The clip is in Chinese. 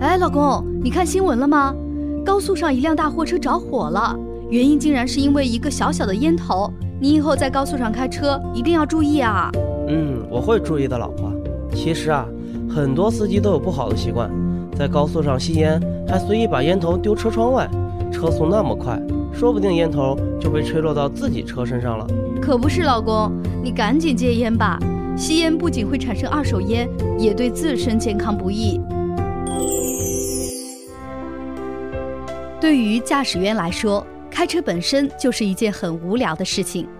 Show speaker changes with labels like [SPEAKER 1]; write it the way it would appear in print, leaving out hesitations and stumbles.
[SPEAKER 1] 喂，老公，你看新闻了吗？高速上一辆大货车着火了，原因竟然是因为一个小小的烟头。你以后在高速上开车一定要注意啊。
[SPEAKER 2] 我会注意的，老婆。其实啊，很多司机都有不好的习惯，在高速上吸烟，还随意把烟头丢车窗外。车速那么快，说不定烟头就被吹落到自己车身上了。
[SPEAKER 1] 可不是，老公，你赶紧戒烟吧。吸烟不仅会产生二手烟，也对自身健康不益。对于驾驶员来说，开车本身就是一件很无聊的事情。